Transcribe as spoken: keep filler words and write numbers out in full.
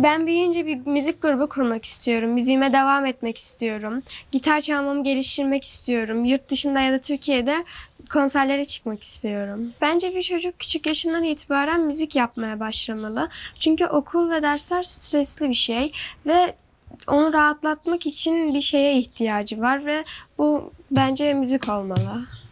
Ben büyüyünce bir müzik grubu kurmak istiyorum. Müziğime devam etmek istiyorum. Gitar çalmamı geliştirmek istiyorum. Yurt dışında ya da Türkiye'de konserlere çıkmak istiyorum. Bence bir çocuk küçük yaşından itibaren müzik yapmaya başlamalı. Çünkü okul ve dersler stresli bir şey ve onu rahatlatmak için bir şeye ihtiyacı var ve bu bence müzik olmalı.